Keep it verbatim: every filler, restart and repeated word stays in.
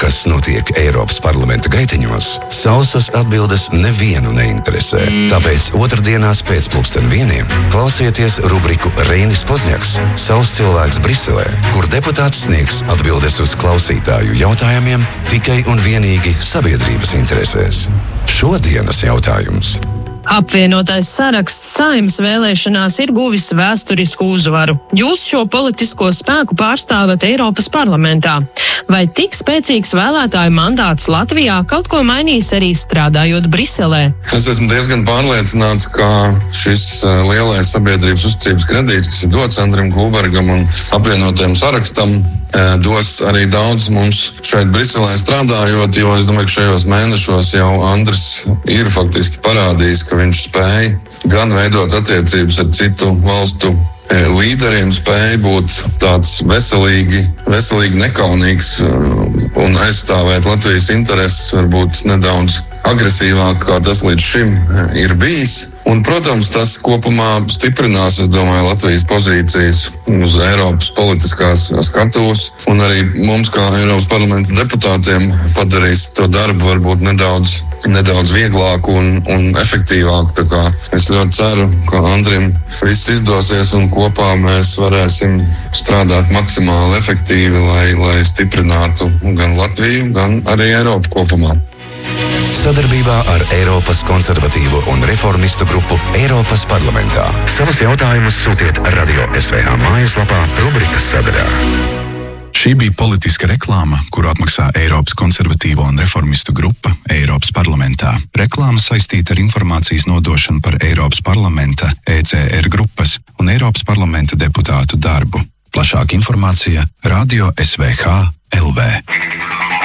kas notiek Eiropas parlamenta gaiteņos, sausas atbildes nevienu neinteresē. Tāpēc otrdienās pēc pulksten vieniem klausieties rubriku Reinis Pozņaks – savs cilvēks Briselē, kur deputāts sniegs atbildes uz klausītāju jautājumiem tikai un vienīgi sabiedrības interesēs. Šodienas jautājums. Apvienotais saraksts Saeimas vēlēšanās ir guvis vēsturisku uzvaru. Jūs šo politisko spēku pārstāvat Eiropas parlamentā. Vai tik spēcīgs vēlētāju mandāts Latvijā kaut ko mainīs arī strādājot Briselē? Es esmu diezgan pārliecināts, ka šis lielais sabiedrības uzticības kredīts, kas ir dots Andrim Kulbergam un apvienotajam sarakstam, dos arī daudz mums šeit Briselē strādājot, jo es domāju, ka šajos mēnešos jau Andris ir faktiski parādījis, ka viņš spēja gan veidot attiecības ar citu valstu līderiem, spēja būt tāds veselīgi, veselīgi nekaunīgs un aizstāvēt Latvijas intereses, varbūt nedaudz agresīvāk, kā tas līdz šim ir bijis. Un, protams, tas kopumā stiprinās, es domāju, Latvijas pozīcijas uz Eiropas politiskās skatuves, un arī mums, kā Eiropas parlamenta deputātiem, padarīs to darbu varbūt nedaudz, nedaudz vieglāku un, un efektīvāku. Tā kā es ļoti ceru, ka Andrim viss izdosies un kopā mēs varēsim strādāt maksimāli efektīvi, lai, lai stiprinātu gan Latviju, gan arī Eiropu kopumā. Sadarbībā ar Eiropas konservatīvo un reformistu grupu Eiropas parlamentā. Savus jautājumus sūtiet Radio S V H mājaslapā rubrikas sadaļā. Šī bija politiska reklāma, kuru atmaksā Eiropas konservatīvo un reformistu grupa Eiropas parlamentā. Reklāma saistīta ar informācijas nodošanu par Eiropas parlamenta, E C R grupas un Eiropas parlamenta deputātu darbu. Plašāka informācija Radio S V H L V.